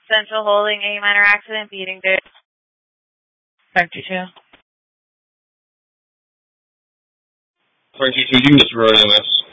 Central Holding, a minor accident, beating there. 522. 522, you can get to Road MS.